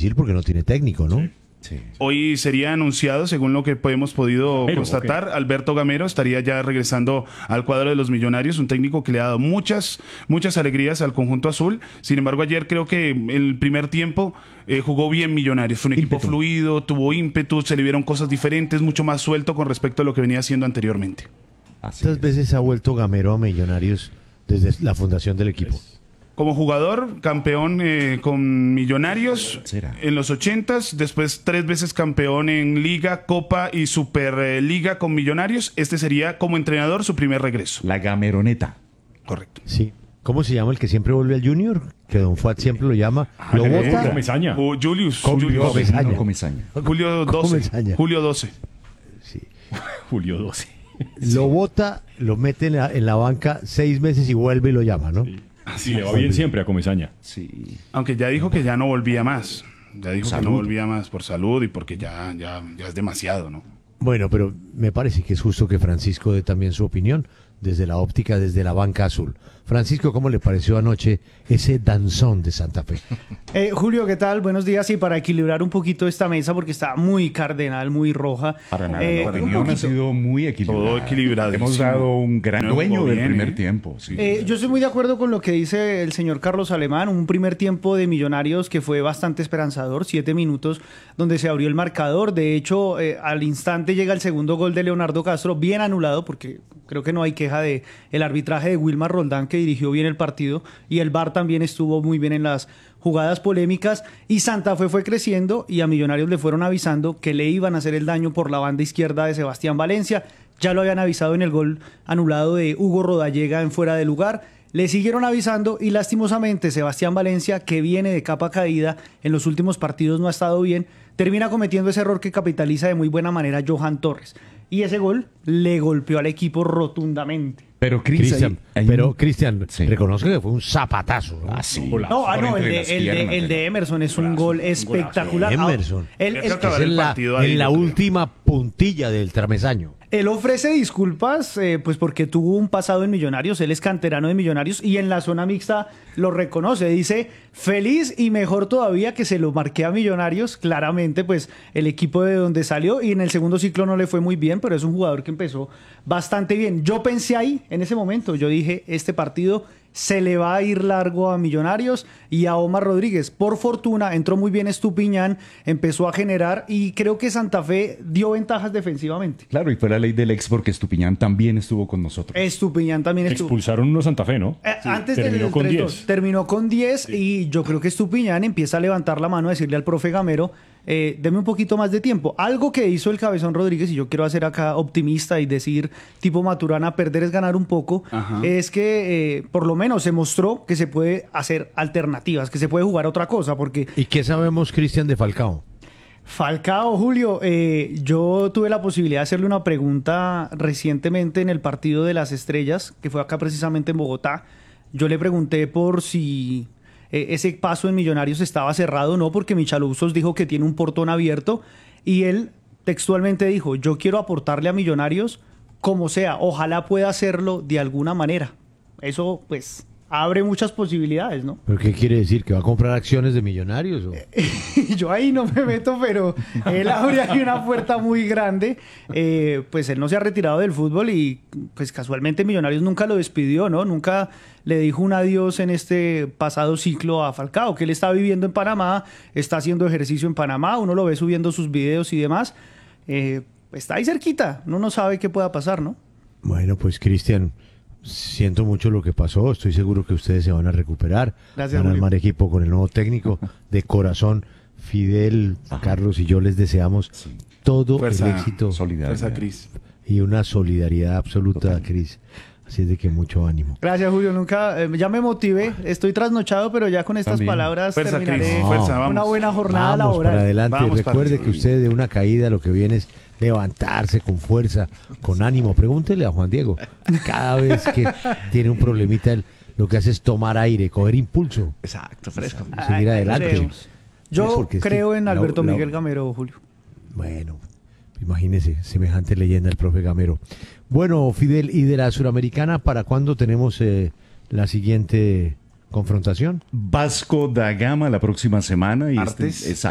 difícil porque no tiene técnico, ¿no? Sí. Hoy sería anunciado, según lo que hemos podido constatar, Alberto Gamero estaría ya regresando al cuadro de los Millonarios, un técnico que le ha dado muchas alegrías al conjunto azul. Sin embargo, ayer creo que el primer tiempo jugó bien Millonarios. Fue un equipo fluido, tuvo ímpetu, se le vieron cosas diferentes, mucho más suelto con respecto a lo que venía haciendo anteriormente. ¿Cuántas veces ha vuelto Gamero a Millonarios desde la fundación del equipo? Como jugador, campeón con Millonarios en los 80s, después 3 veces campeón en Liga, Copa y Superliga con Millonarios. Este sería como entrenador su primer regreso. La Gameroneta. Correcto. Sí. ¿Cómo se llama el que siempre vuelve al Junior? Que Don Fuad siempre lo llama. ¿Lo vota? Comesaña. Julius. Comesaña. Comesaña. Julio 12. Comesaña. Julio 12. Sí. Julio 12. Lo vota, lo mete en la banca 6 meses y vuelve y lo llama, ¿no? Sí, le va bien siempre a Comesaña. Sí. Aunque ya dijo que ya no volvía más. Ya dijo Salud. que no volvía más por salud y porque ya es demasiado, ¿no? Bueno, pero me parece que es justo que Francisco dé también su opinión desde la óptica, desde la banca azul. Francisco, ¿cómo le pareció anoche ese danzón de Santa Fe? Julio, ¿qué tal? Buenos días. Y para equilibrar un poquito esta mesa, porque está muy cardenal, muy roja. Para nada. La opinión ha sido muy equilibrada. Todo equilibrado. Hemos dado un gran No, dueño del bien, primer tiempo. Sí. Yo estoy muy de acuerdo con lo que dice el señor Carlos Alemán. Un primer tiempo de Millonarios que fue bastante esperanzador. 7 minutos donde se abrió el marcador. De hecho, al instante llega el segundo gol de Leonardo Castro, bien anulado, porque creo que no hay queja de el arbitraje de Wilmar Roldán, que dirigió bien el partido, y el VAR también estuvo muy bien en las jugadas polémicas, y Santa Fe fue creciendo y a Millonarios le fueron avisando que le iban a hacer el daño por la banda izquierda de Sebastián Valencia. Ya lo habían avisado en el gol anulado de Hugo Rodallega en fuera de lugar. Le siguieron avisando y lastimosamente Sebastián Valencia, que viene de capa caída, en los últimos partidos no ha estado bien, termina cometiendo ese error que capitaliza de muy buena manera Johan Torres. Y ese gol le golpeó al equipo rotundamente. Pero Cristian, sí. reconozco que fue un zapatazo, ¿no? Ah, sí. El de Emerson es un gol espectacular. Emerson. Él Es En la última puntilla del tramesaño. Él ofrece disculpas pues porque tuvo un pasado en Millonarios, él es canterano de Millonarios y en la zona mixta lo reconoce, dice feliz y mejor todavía que se lo marqué a Millonarios, claramente pues el equipo de donde salió, y en el segundo ciclo no le fue muy bien, pero es un jugador que empezó bastante bien. Yo pensé ahí, en ese momento, yo dije este partido se le va a ir largo a Millonarios y a Omar Rodríguez. Por fortuna entró muy bien Estupiñán, empezó a generar y creo que Santa Fe dio ventajas defensivamente. Claro, y fue la ley del ex porque Estupiñán también estuvo con nosotros. Estupiñán también estuvo. Expulsaron uno Santa Fe, ¿no? Antes terminó del con 3-2. 10. Terminó con 10 y yo creo que Estupiñán empieza a levantar la mano a decirle al profe Gamero, deme un poquito más de tiempo. Algo que hizo el Cabezón Rodríguez, y yo quiero hacer acá optimista y decir tipo Maturana, perder es ganar un poco, es que por lo menos se mostró que se puede hacer alternativas, que se puede jugar otra cosa, porque ¿Y qué sabemos, Cristian, de Falcao? Falcao, Julio, yo tuve la posibilidad de hacerle una pregunta recientemente en el partido de las Estrellas, que fue acá precisamente en Bogotá. Yo le pregunté por si ese paso en Millonarios estaba cerrado o no, porque Michalousos dijo que tiene un portón abierto y él textualmente dijo, yo quiero aportarle a Millonarios como sea, ojalá pueda hacerlo de alguna manera. Eso pues abre muchas posibilidades, ¿no? ¿Pero qué quiere decir? ¿Que va a comprar acciones de Millonarios? ¿O? Yo ahí no me meto, pero él abre ahí una puerta muy grande. Pues él no se ha retirado del fútbol y pues casualmente Millonarios nunca lo despidió, ¿no? Nunca le dijo un adiós en este pasado ciclo a Falcao, que él está viviendo en Panamá, está haciendo ejercicio en Panamá, uno lo ve subiendo sus videos y demás. Está ahí cerquita, uno no sabe qué pueda pasar, ¿no? Bueno, pues Cristian, siento mucho lo que pasó, estoy seguro que ustedes se van a recuperar, Gracias, van a Julio. armar equipo con el nuevo técnico, de corazón, Fidel, Carlos y yo les deseamos todo Fuerza, el éxito Fuerza, Cris. y una solidaridad absoluta, Cris, así es de que mucho ánimo. Gracias, Julio. Nunca, ya me motivé, estoy trasnochado, pero ya con estas También. palabras Fuerza, terminaré Cris, fuerza, una vamos. buena jornada Vamos laboral. para adelante, Vamos, recuerde parce. que usted de una caída lo que viene es levantarse con fuerza, con ánimo. Pregúntele a Juan Diego, cada vez que tiene un problemita, él lo que hace es tomar aire, coger impulso, Exacto, fresco. seguir Ay, adelante. veremos. Yo Porque es que creo en Alberto la- Miguel Gamero, Julio. Bueno, imagínese, semejante leyenda el profe Gamero. Bueno, Fidel, ¿y de la Suramericana para cuándo tenemos la siguiente confrontación? Vasco da Gama la próxima semana. Y Martes.